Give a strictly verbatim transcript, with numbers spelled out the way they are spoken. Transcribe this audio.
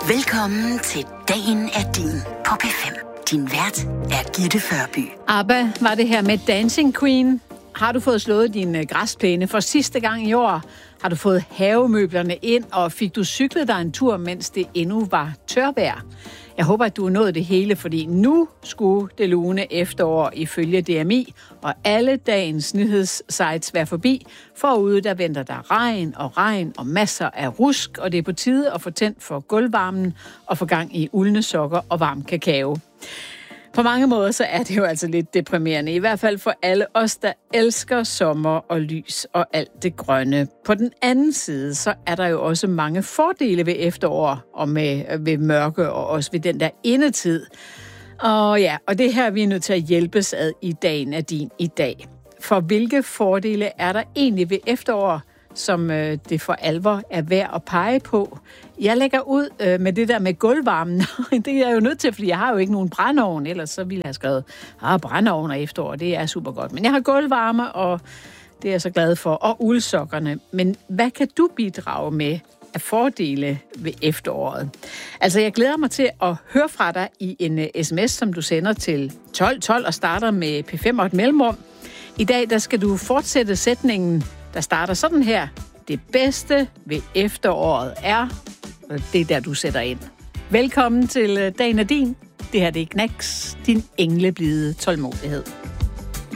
Velkommen til Dagen er din på P fem. Din vært er Gitte Førby. ABBA var det her med Dancing Queen. Har du fået slået din græsplæne for sidste gang i år? Har du fået havemøblerne ind, og fik du cyklet dig en tur, mens det endnu var tørvejr? Jeg håber, at du har nået det hele, fordi nu skulle det lune efterår ifølge D M I, og alle dagens nyhedssites være forbi. Forude der venter der regn og regn og masser af rusk, og det er på tide at få tændt for gulvvarmen og få gang i uldne sokker og varm kakao. På mange måder så er det jo altså lidt deprimerende, i hvert fald for alle os, der elsker sommer og lys og alt det grønne. På den anden side, så er der jo også mange fordele ved efterår og med, ved mørke og også ved den der indetid. Og ja, og det her vi er nødt til at hjælpes ad i dagen af din i dag. For hvilke fordele er der egentlig ved efterår, som øh, det for alvor er værd at pege på? Jeg lægger ud øh, med det der med gulvvarmen. Det er jeg jo nødt til, fordi jeg har jo ikke nogen brændeovn. Ellers så ville jeg have skrevet, ah, brændeovn og efterår, det er super godt. Men jeg har gulvvarme, og det er jeg så glad for. Og uldsokkerne. Men hvad kan du bidrage med af fordele ved efteråret? Altså, jeg glæder mig til at høre fra dig i en uh, sms, som du sender til tolv tolv og starter med P fem og et mellemrum. I dag, der skal du fortsætte sætningen, der starter sådan her. Det bedste ved efteråret er, og det er der, du sætter ind. Velkommen til Dagen er din. Det her det er Knacks, din engleblide tålmodighed.